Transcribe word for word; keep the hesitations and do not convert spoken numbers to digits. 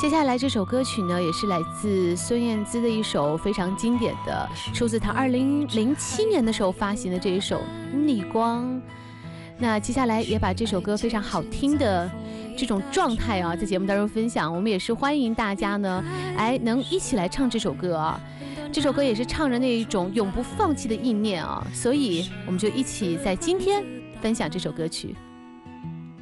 接下来这首歌曲呢，也是来自孙燕姿的一首非常经典的，出自她二零零七年的时候发行的这一首《逆光》。那接下来也把这首歌非常好听的这种状态啊，在节目当中分享。我们也是欢迎大家呢，哎，能一起来唱这首歌啊。这首歌也是唱着那一种永不放弃的意念啊，所以我们就一起在今天分享这首歌曲。